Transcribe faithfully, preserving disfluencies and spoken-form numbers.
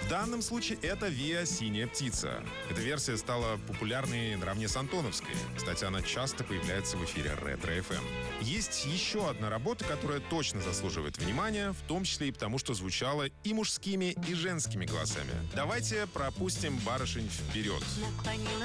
В данном случае это Виа «Синяя птица». Эта версия стала популярной наравне с антоновской. Кстати, она часто появляется в эфире Ретро-эф эм. Есть еще одна работа, которая точно заслуживает внимания, в том числе и потому, что звучала и мужскими, и женскими голосами. Давайте пропустим барышень вперед.